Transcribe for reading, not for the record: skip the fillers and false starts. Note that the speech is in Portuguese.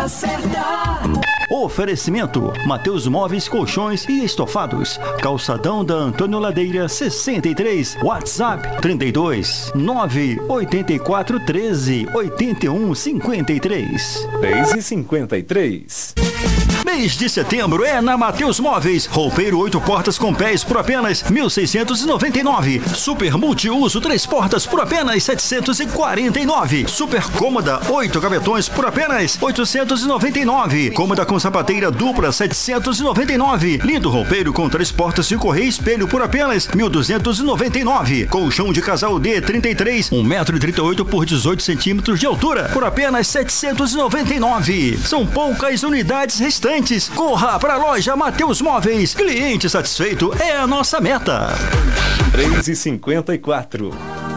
certa. Oferecimento: Mateus Móveis, Colchões e Estofados. Calçadão da Antônio Ladeira 63. WhatsApp 32 984 13 81 53. 10h53. Mês de setembro é na Mateus Móveis. Roupeiro 8 portas com pés por apenas 1.699. Super multiuso 3 portas por apenas 749. Super cômoda 8 gavetões por apenas 899. Cômoda com sapateira dupla 799. Lindo roupeiro com 3 portas de correia e espelho por apenas 1.299. Colchão de casal D 33, 1,38 m por 18 cm de altura por apenas 799. São poucas unidades restantes. Corra para a loja Mateus Móveis. Cliente satisfeito é a nossa meta. 3h54.